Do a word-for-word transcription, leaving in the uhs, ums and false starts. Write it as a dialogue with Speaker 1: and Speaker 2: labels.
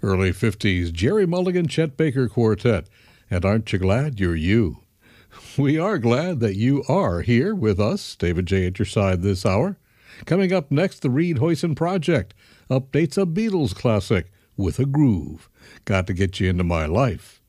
Speaker 1: Early fifties, Jerry Mulligan, Chet Baker Quartet, and Aren't You Glad You're You? We are glad that you are here with us. David J. at your side this hour. Coming up next, the Reed Hoyson Project updates a Beatles classic with a groove. Got to get you into my life.